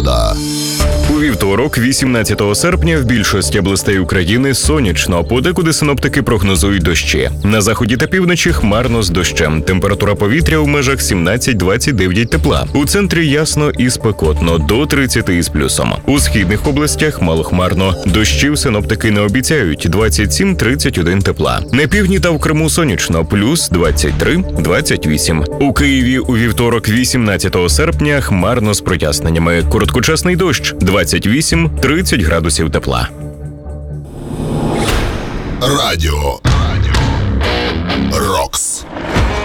погода. У вівторок, 18 серпня, в більшості областей України сонячно, подекуди синоптики прогнозують дощі. На заході та півночі хмарно з дощем. Температура повітря у межах 17-29 тепла. У центрі ясно і спекотно, до 30 із плюсом. У східних областях малохмарно. Дощів синоптики не обіцяють, 27-31 тепла. На півдні та в Криму сонячно, плюс 23-28. У Києві у вівторок, 18 серпня, хмарно з проясненнями. Короткочасний дощ, 28-30 градусів тепла. Радіо Рокс.